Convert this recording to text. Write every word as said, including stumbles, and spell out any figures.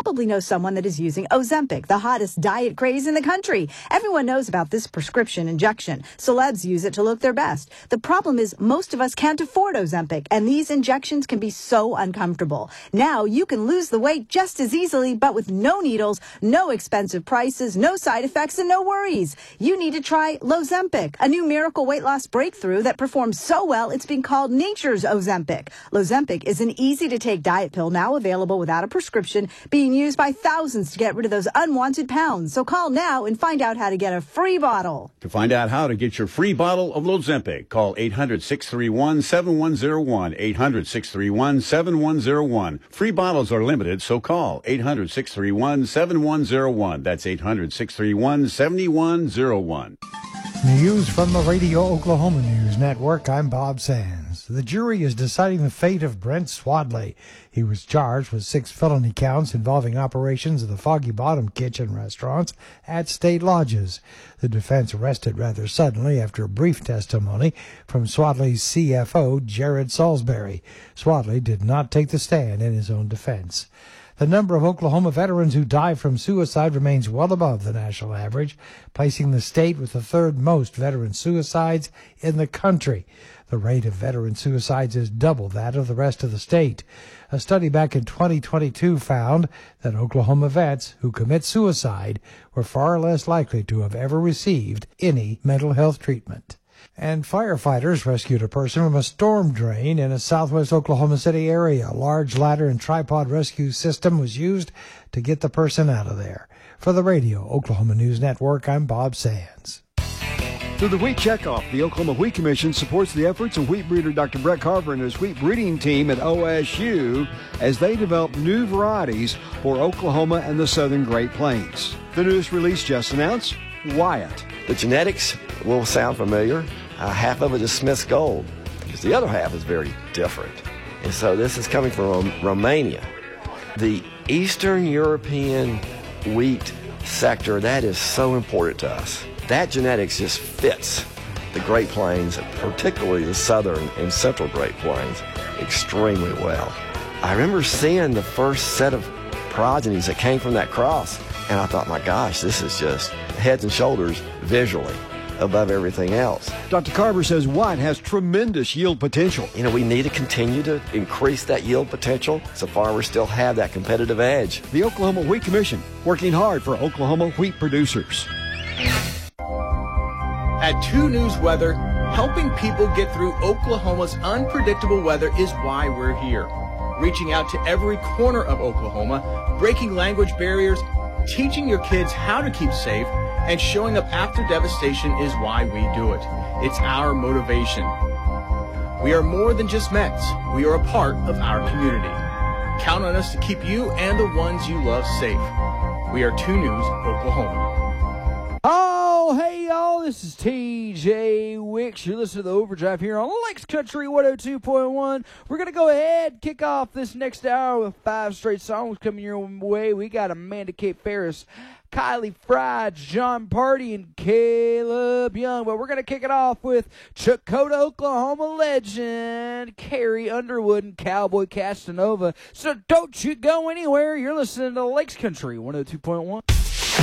probably know someone that is using Ozempic, the hottest diet craze in the country. Everyone knows about this prescription injection. Celebs use it to look their best. The problem is most of us can't afford Ozempic, and these injections can be so uncomfortable. Now you can lose the weight just as easily, but with no needles, no expensive prices, no side effects, and no worries. You need to try Lozempic, a new miracle weight loss breakthrough that performs so well it's being called nature's Ozempic. Lozempic is an easy-to-take diet pill now available without a prescription, being used by thousands to get rid of those unwanted pounds. So call now and find out how to get a free bottle. To find out how to get your free bottle of Lozempic, call eight hundred, six three one, seven one zero one, eight hundred, six three one, seven one zero one. Free bottles are limited, so call eight hundred, six three one, seven one zero one. That's eight hundred, six three one, seven one zero one. News from the Radio Oklahoma News Network. I'm Bob Sands. The jury is deciding the fate of Brent Swadley. He was charged with six felony counts involving operations of the Foggy Bottom Kitchen restaurants at state lodges. The defense arrested rather suddenly after a brief testimony from Swadley's C F O, Jared Salisbury. Swadley did not take the stand in his own defense. The number of Oklahoma veterans who die from suicide remains well above the national average, placing the state with the third most veteran suicides in the country. The rate of veteran suicides is double that of the rest of the state. A study back in twenty twenty-two found that Oklahoma vets who commit suicide were far less likely to have ever received any mental health treatment. And firefighters rescued a person from a storm drain in a southwest Oklahoma City area. A large ladder and tripod rescue system was used to get the person out of there. For the Radio Oklahoma News Network, I'm Bob Sands. Through the Wheat Checkoff, the Oklahoma Wheat Commission supports the efforts of wheat breeder Doctor Brett Carver and his wheat breeding team at O S U as they develop new varieties for Oklahoma and the southern Great Plains. The newest release just announced, Wyatt. The genetics will sound familiar. Uh, half of it is Smith's Gold, because the other half is very different. And so this is coming from Romania. The Eastern European wheat sector, that is so important to us. That genetics just fits the Great Plains, particularly the southern and central Great Plains, extremely well. I remember seeing the first set of progenies that came from that cross, and I thought, my gosh, this is just heads and shoulders visually above everything else. Doctor Carver says Wyatt has tremendous yield potential. You know, we need to continue to increase that yield potential so farmers still have that competitive edge. The Oklahoma Wheat Commission, working hard for Oklahoma wheat producers. At two News Weather, helping people get through Oklahoma's unpredictable weather is why we're here. Reaching out to every corner of Oklahoma, breaking language barriers, teaching your kids how to keep safe, and showing up after devastation is why we do it. It's our motivation. We are more than just Mets. We are a part of our community. Count on us to keep you and the ones you love safe. We are two News Oklahoma. Oh, hey, y'all. This is T J Wicks. You're listening to The Overdrive here on Lakes Country one oh two point one. We're going to go ahead and kick off this next hour with five straight songs coming your way. We got Amanda Kate Ferris, Kylie Fry, John Party, and Caleb Young. But we're going to kick it off with Chakota, Oklahoma legend, Carrie Underwood, and Cowboy Casanova. So don't you go anywhere. You're listening to Lakes Country one oh two point one.